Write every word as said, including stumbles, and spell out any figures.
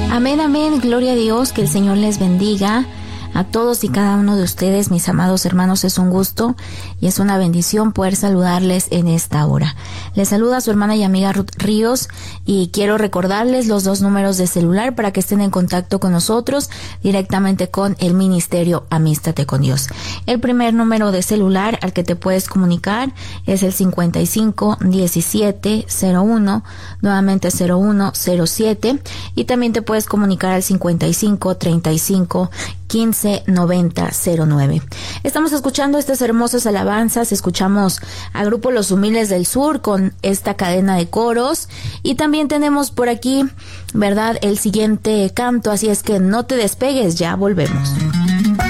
Amén, amén, gloria a Dios, que el Señor les bendiga a todos y cada uno de ustedes, mis amados hermanos. Es un gusto y es una bendición poder saludarles en esta hora. Les saluda su hermana y amiga Ruth Ríos y quiero recordarles los dos números de celular para que estén en contacto con nosotros directamente con el Ministerio Amístate con Dios. El primer número de celular al que te puedes comunicar es el cincuenta y cinco diecisiete cero uno, nuevamente cero uno cero siete, y también te puedes comunicar al cincuenta y cinco treinta y cinco quince noventa cero nueve. Estamos escuchando estas hermosas alabanzas, escuchamos a Grupo Los Humildes del Sur con esta cadena de coros y también tenemos por aquí, ¿verdad?, el siguiente canto, así es que no te despegues, ya volvemos.